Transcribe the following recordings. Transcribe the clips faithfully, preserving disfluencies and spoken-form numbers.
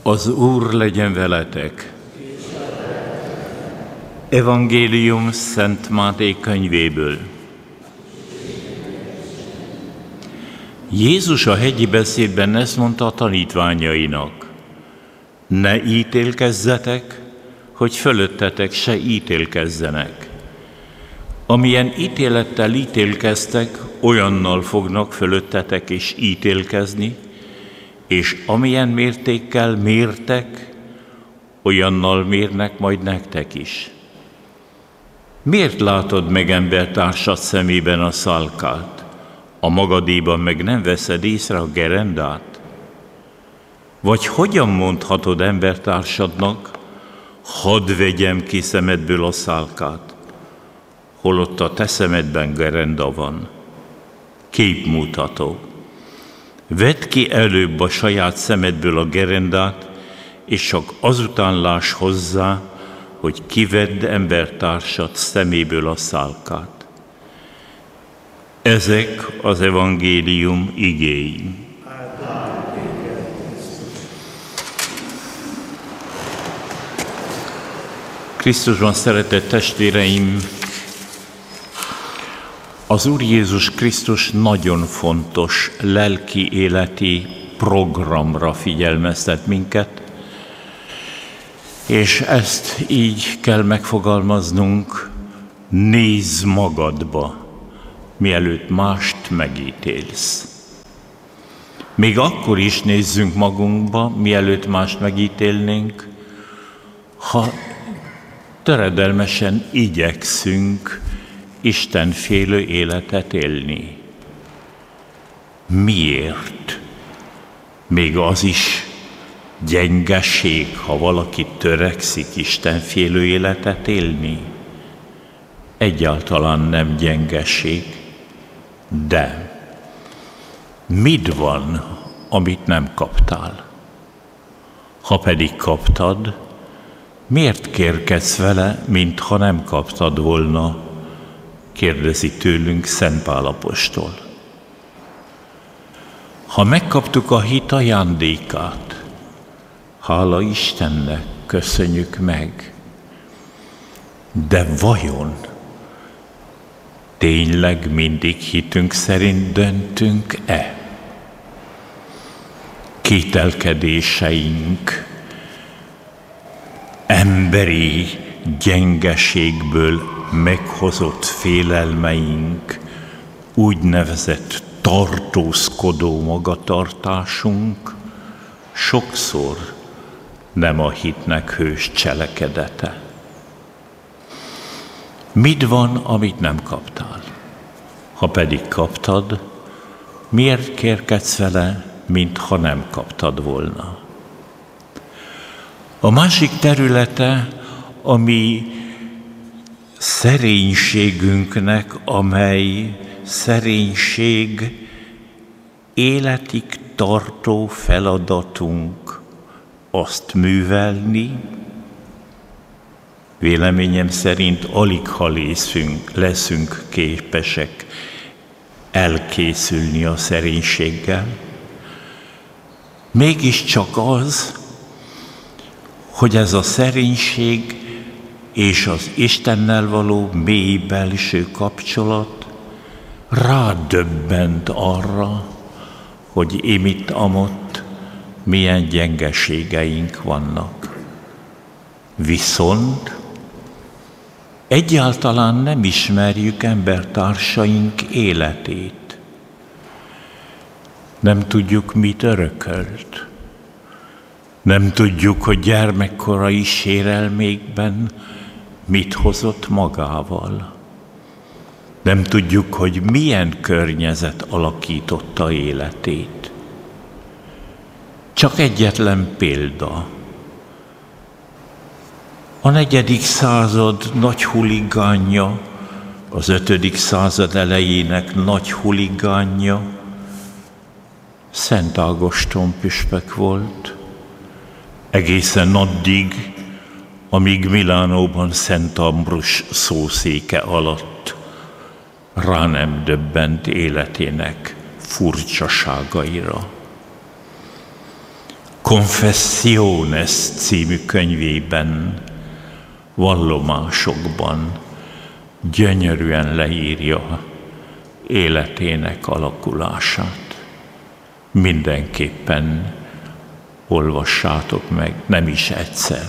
Az Úr legyen veletek! Evangélium Szent Máté könyvéből. Jézus a hegyi beszédben ezt mondta a tanítványainak: ne ítélkezzetek, hogy fölöttetek se ítélkezzenek. Amilyen ítélettel ítélkeztek, olyannal fognak fölöttetek is ítélkezni, és amilyen mértékkel mértek, olyannal mérnek majd nektek is. Miért látod meg embertársad szemében a szalkát, a magadéban meg nem veszed észre a gerendát? Vagy hogyan mondhatod embertársadnak, hadd vegyem ki szemedből a szalkát, holott a te szemedben gerenda van? Képmutató. Vedd ki előbb a saját szemedből a gerendát, és csak azután láss hozzá, hogy kivedd embertársad szeméből a szálkát. Ezek az evangélium igéi. Krisztusban szeretett testvéreim, az Úr Jézus Krisztus nagyon fontos lelki életi programra figyelmeztet minket, és ezt így kell megfogalmaznunk: nézz magadba, mielőtt mást megítélsz. Még akkor is nézzünk magunkba, mielőtt mást megítélnénk, ha töredelmesen igyekszünk istenfélő életet élni. Miért? Még az is gyengeség, ha valaki törekszik istenfélő életet élni? Egyáltalán nem gyengeség, de mit van, amit nem kaptál? Ha pedig kaptad, miért kérkedsz vele, mintha nem kaptad volna? Kérdezi tőlünk Szent Pál apostol. Ha megkaptuk a hit ajándékát, hála Istennek, köszönjük meg. De vajon tényleg mindig hitünk szerint döntünk-e? Kételkedéseink, emberi gyengeségből meghozott félelmeink, úgynevezett tartózkodó magatartásunk sokszor nem a hitnek hős cselekedete. Mit van, amit nem kaptál? Ha pedig kaptad, miért kérkedsz vele, mintha nem kaptad volna? A másik területe, ami szerénységünknek, amely szerénység életig tartó feladatunk, azt művelni, véleményem szerint aligha leszünk, leszünk képesek elkészülni a szerénységgel. Mégiscsak az, hogy ez a szerénység és az Istennel való mély belső kapcsolat rádöbbent arra, hogy imitt-amott milyen gyengeségeink vannak. Viszont egyáltalán nem ismerjük embertársaink életét. Nem tudjuk, mit örökölt. Nem tudjuk, hogy gyermekkorai sérelmékben mit hozott magával. Nem tudjuk, hogy milyen környezet alakította életét. Csak egyetlen példa. A negyedik század nagy huligánja, az ötödik század elejének nagy huligánja Szent Ágoston püspök volt, egészen addig, amíg Milánóban Szent Ambrus szószéke alatt rá nem döbbent életének furcsaságaira. Confessiones című könyvében, vallomásokban gyönyörűen leírja életének alakulását. Mindenképpen olvassátok meg, nem is egyszer.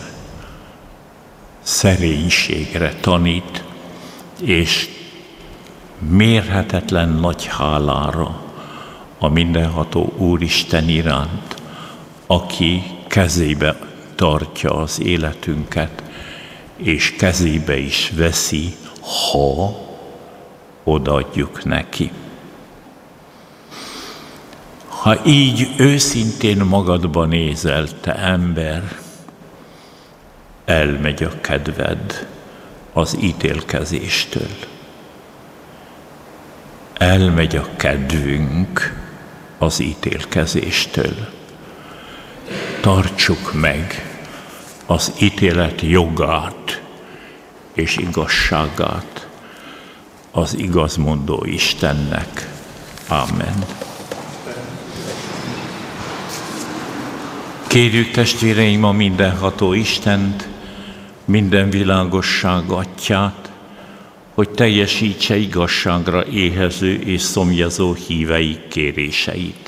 Szerénységre tanít, és mérhetetlen nagy hálára a mindenható Úristen iránt, aki kezébe tartja az életünket, és kezébe is veszi, ha odaadjuk neki. Ha így őszintén magadba nézel, te ember, elmegy a kedved az ítélkezéstől. Elmegy a kedvünk az ítélkezéstől. Tartsuk meg az ítélet jogát és igazságát az igazmondó Istennek. Amen. Kérjük testvéreim a mindenható Istent, minden világosság atyát, hogy teljesítse igazságra éhező és szomjazó híveik kéréseit.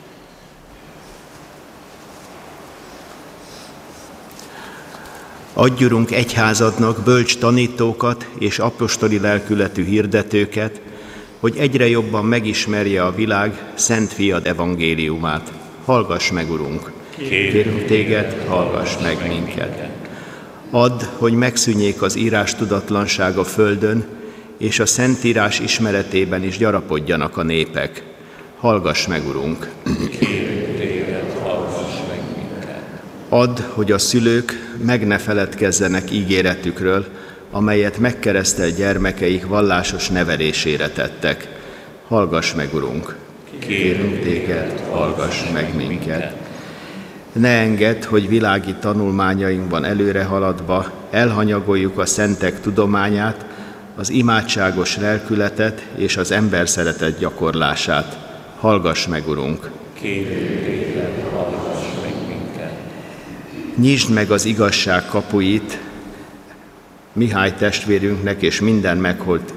Adj, Urunk, egyházadnak bölcs tanítókat és apostoli lelkületű hirdetőket, hogy egyre jobban megismerje a világ szent fiad evangéliumát. Hallgass meg, Urunk! Kérünk téged, hallgass meg minket! Add, hogy megszűnjék az írás tudatlanság a földön, és a Szentírás ismeretében is gyarapodjanak a népek. Hallgass meg, Urunk! Kérünk téged, hallgass meg minket! Add, hogy a szülők meg ne feledkezzenek ígéretükről, amelyet megkeresztelt gyermekeik vallásos nevelésére tettek. Hallgass meg, Urunk! Kérünk téged, hallgass meg minket! Ne engedd, hogy világi tanulmányainkban előre haladva elhanyagoljuk a szentek tudományát, az imádságos lelkületet és az emberszeretet gyakorlását. Hallgass meg, Urunk! Kérünk téged, hallgass meg minket! Nyisd meg az igazság kapuit Mihály testvérünknek és minden megholt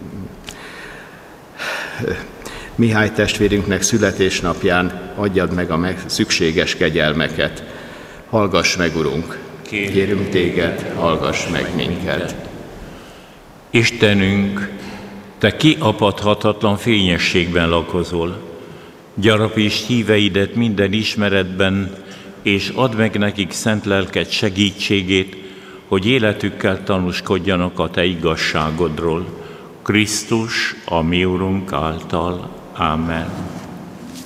Mihály testvérünknek születésnapján adjad meg a meg szükséges kegyelmeket. Hallgass meg, Urunk! Kérünk téged, hallgass meg minket! Istenünk, te kiapadhatatlan fényességben lakozol. Gyarapítsd híveidet minden ismeretben, és add meg nekik szent lelked segítségét, hogy életükkel tanúskodjanak a te igazságodról. Krisztus, a mi Urunk által. Amen.